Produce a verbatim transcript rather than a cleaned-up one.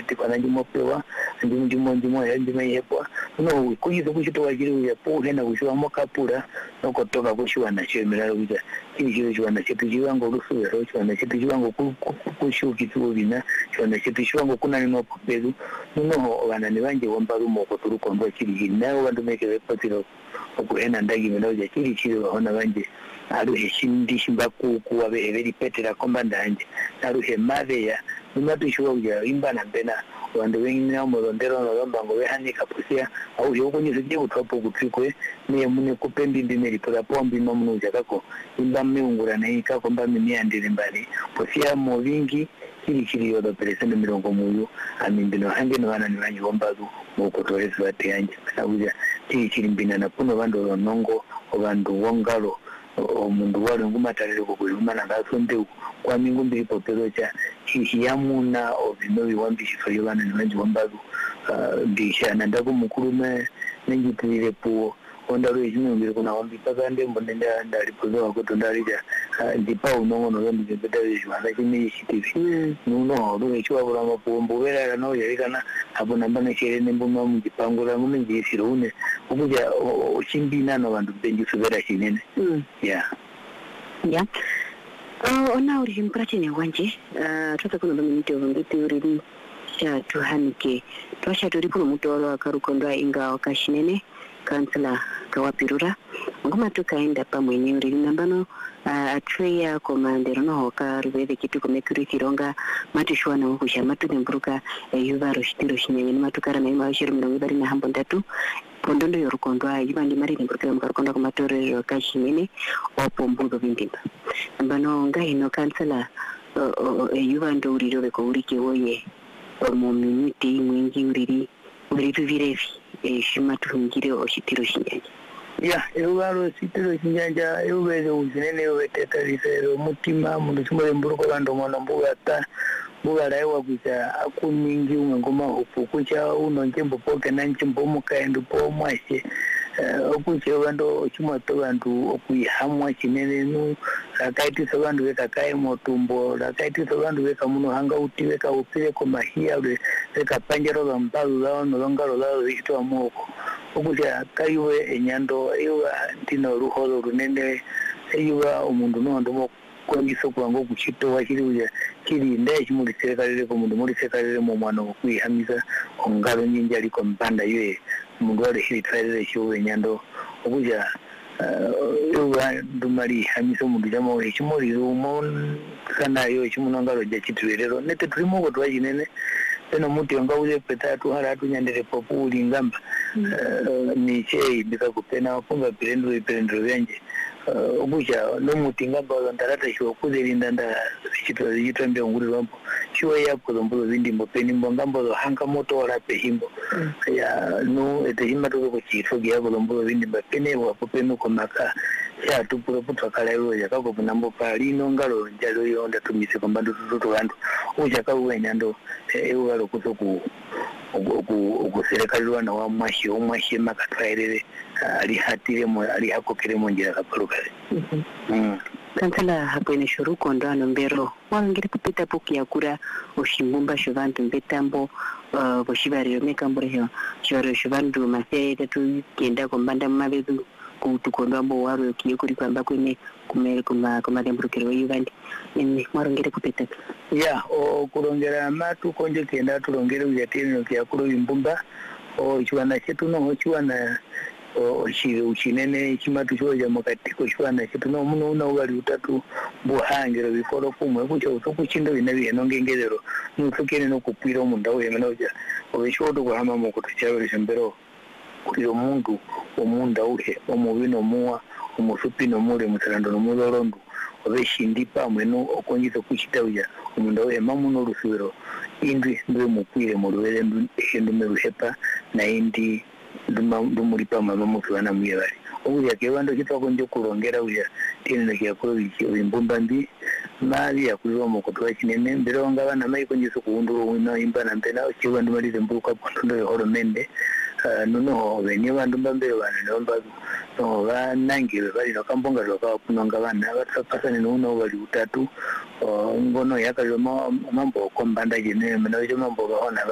chiti kana ndimopewa ndimo ndimo ndimo ndimo yepo no kuyizo kuchitowa chiri yepo hena kuchiwa mokapura nokotoka kushiwa na chemera kuja chiri chiro chiwana chetu chiwango rusuvero chiwana chetu chiwango kushukitsuko vina chiwana chetu chiwango kunani nopopedu noho vana nevanje wambarumo koturukondwa chiri nayo vantu mekeve patiro okuhena ndagi menoja chiri chiri vahona vanje aruhe shindishimba kuwa veri petera komba ndanje aruhe maveya numatushuwa kuja imbana mbena vantu vengina murondero norombango vehanika pusia au yokunyiso jekutwapo kutrikwe niye mune kupembimbi meripura pombi mamuno jakako imba meungura nei kakomba mimiandire mbali pusia movingi chiri chiri yodo peresende mirongo muyu aminbino hange no vana nivanyi vombazu mokotoresi vate yanje nakuja chiri chiri mbinana kuno vantu vanongo vantu wongalo omundu wari ngumatarire kukulimana ngasonde kwa mingu mbiri popero cha hiyamuna ovinovi wambishifari vana nivanji wambazu ndishana ndako mukurume nenjitirire puo ondaro echinongere kuna wambi pakande mbonenda ndalipozo wakoto ndarija ndipa unongo nozambizembeta vezhivana chine chitivi nuno ro echiwavura mapuo mboverara no yarikana apo nambana chere nemboma mujipangura munenjisiro une ukuja ochimbina no vantu benjisuvera chinene yeah yeah uh, ona uri mpira chine wanje uh, twasa kuno baminite ngiti uri cha tuhanike twasha turi kuno mutoro akarukondwa inga wakashinene kansela kawapirura ngoma tukaenda pamwe ni uri nambano atreya komandero no hoka rubebe kitu komekuri kironga matishwana ukusha matunemburuka yuvaro shitiro shinyenye matukara na ima shiro mirongo bari na hambo ndatu pondondo yorukondwa yibandi mari nemburuka mkarukonda kumatorero kashinene opombudo vindimba nambano ngahino kansela yuvando uriro beko urike woye mu minute mwingi uriri uriri virevi shimatuhungire oshitiro shinyenye ya eugaro sitiro chinyanja euvere uzinene eveteta risero mutima mundu chimole mburuko vandu mwana mbuga ta mbuga raiwa kucha akuningi umwe ngoma upu kucha uno njembo poke na njembo mukaendu po mwashe okuche vandu chimato vandu okuihamwa chinene nu rakaitisa vandu vekakae motumbo rakaitisa vandu veka muno hanga uti veka upire komahia veka panjero vambazu zao nolongalo zao zishitoa moko okuja kaiwe enyando iwa ndino ruholo runene iwa umundu nondo kongiso kwango kuchitowa chiri uja chiri ndaye chimulisekalire ko mundu mulisekalire mu mwana okwihamisa ongalo nyinja liko mpanda yeye mundu wale chiri tsaire chiwe enyando okuja iwa ndumali hamisa mundu jamo chimoli rumon kana yo chimunangalo ja chitwelero nete tulimo ko twajinene eno muti wanga ule petatu haratu nyandere populi ngamba ni chei bika kupena funga pirendo pirendo venje obuja no muti ngamba ndarata sho kuzirinda nda chito yitombe nguri wampo sho yapo zombo vindi mbopeni mbongambo hanga moto wala pehimbo ya no etehima to ko chito gya zombo vindi mbapene wapo peno komaka ya tupuro putwa kala yo yakako kunambo pali no ngalo njalo yo nda tumise kombando tuto vantu uja ka uwenyando ewo galo kutoku okuserekalirwa na wa mwashi omwashi makatwairere ali hatire mo ali hakokere mo njira kapalukale mm kansala hakwene shuru kondano mbero wangire kupita poki yakura oshimbumba shovantu mbetambo boshibari mekambure yo shoro shovantu maseye tatu kenda kombanda mabezu kutukondwa mbo waro kiyo kuri kwamba kwene kumere kuma kuma dembrukiro yivandi ni marongere kupita ya o kurongera matu konje kenda turongere uyatini no kyakuru imbumba o chiwana chetu no chiwana o chiri uchinene chimatu choja mukatiko chiwana chetu no muno una ugali utatu buhangiro biforo kumwe kucho utokuchindo binabi enongengerero nutukene no kupira omunda oyemenoja obishodo kuhama mu kutucharo shembero kuri omundu omunda uhe omubino muwa omusupino mure mutarando no mudorondo obeshindi pamwe no okonyiza kuchitauya omunda uhe mamuno rusuro indwi ndwe mukwire mu ruwere ndu meruhepa na indi ndumuri pamwe mamufana muyebari obuya kebando kitwa nje kurongera uya tene kyakoro bimbumba ndi mali yakulwa mu kotwa kinene mbero ngabana mai konjiso kuunduro wina imbana mpena chiwa ndumalize mbuka pondo yoro mende nuno venye vandu mbambere vanhu nomba no vanangire vari vakambonga zvakakunonga vanhu vatapasane nouno vari utatu ngono yakazoma mambo kombanda chine mena vecho mambo vaona